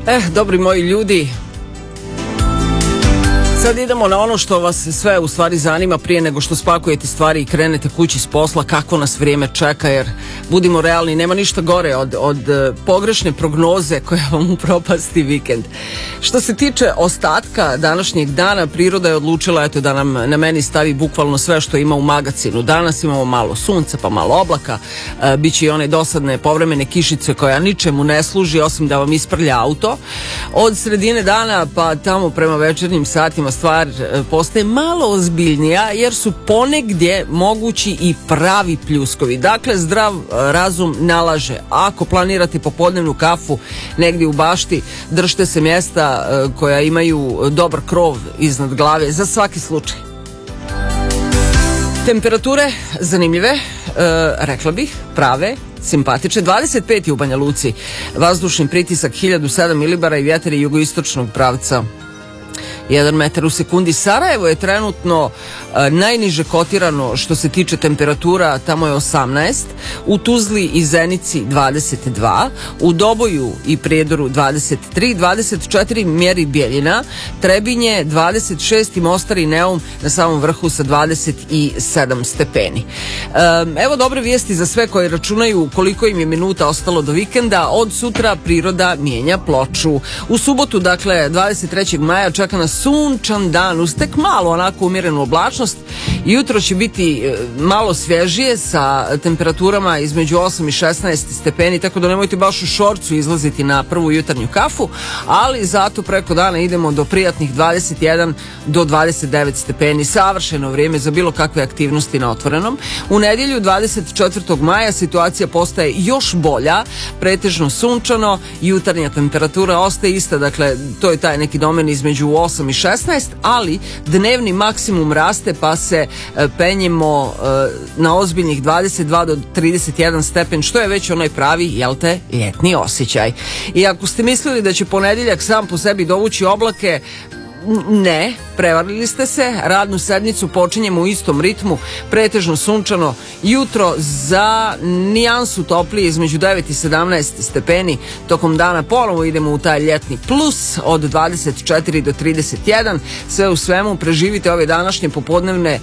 Dobri moji ljudi, sad idemo na ono što vas sve u stvari zanima prije nego što spakujete stvari i krenete kući s posla, kako nas vrijeme čeka, jer budimo realni, nema ništa gore od pogrešne prognoze koja vam upropasti vikend. Što se tiče ostatka današnjeg dana, priroda je odlučila eto da nam na meni stavi bukvalno sve što ima u magacinu. Danas imamo malo sunca pa malo oblaka, biće i one dosadne povremene kišice koja ničemu ne služi osim da vam isprlja auto. Od sredine dana pa tamo prema večernjim satima stvar postaje malo ozbiljnija jer su ponegdje mogući i pravi pljuskovi. Dakle, zdrav razum nalaže, ako planirate popodnevnu kafu negdje u bašti, držite se mjesta koja imaju dobar krov iznad glave za svaki slučaj. Temperature zanimljive, rekla bih, prave, simpatične. 25 je u Banja Luci, vazdušni pritisak 1007 milibara i vjetar je jugoistočnog pravca 1 metar u sekundi. Sarajevo je trenutno najniže kotirano što se tiče temperatura, tamo je 18, u Tuzli i Zenici 22, u Doboju i Prijedoru 23, 24 mjeri Bjeljina, Trebinje 26 i Mostar i Neum na samom vrhu sa 27 stepeni. Evo dobre vijesti za sve koji računaju koliko im je minuta ostalo do vikenda. Od sutra priroda mijenja ploču. U subotu, dakle 23. maja, čeka nas sunčan dan uz tek malo onako umjerenu oblačnost. Jutro će biti malo svježije sa temperaturama između 8 i 16 stepeni, tako da nemojte baš u šorcu izlaziti na prvu jutarnju kafu, ali zato preko dana idemo do prijatnih 21 do 29 stepeni, savršeno vrijeme za bilo kakve aktivnosti na otvorenom. U nedjelju 24. maja situacija postaje još bolja, pretežno sunčano, jutarnja temperatura ostaje ista, dakle to je taj neki domen između 8 i 16, ali dnevni maksimum raste pa se penjemo na ozbiljnih 22 do 31 stepen, što je već onaj pravi, jel te, ljetni osjećaj. I ako ste mislili da će ponedjeljak sam po sebi dovući oblake, ne, prevarili ste se. Radnu sedmicu počinjemo u istom ritmu, pretežno sunčano, jutro za nijansu toplije između 9 i 17 stepeni, tokom dana ponovo idemo u taj ljetni plus od 24 do 31. Sve u svemu preživite ove današnje popodnevne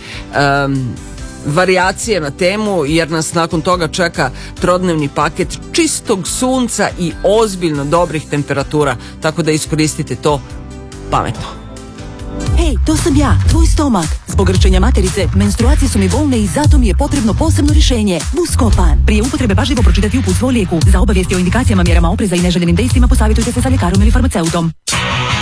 varijacije na temu, jer nas nakon toga čeka trodnevni paket čistog sunca i ozbiljno dobrih temperatura, tako da iskoristite to pametno. Hej, to sam ja, tvoj stomak. Zbog grčenja materice, menstruacije su mi bolne i zato mi je potrebno posebno rješenje. Buscopan. Prije upotrebe pažljivo pročitati uputstvo o lijeku. Za obavijesti o indikacijama, mjerama opreza i neželjenim dejstvima posavjetujte se sa ljekarom ili farmaceutom.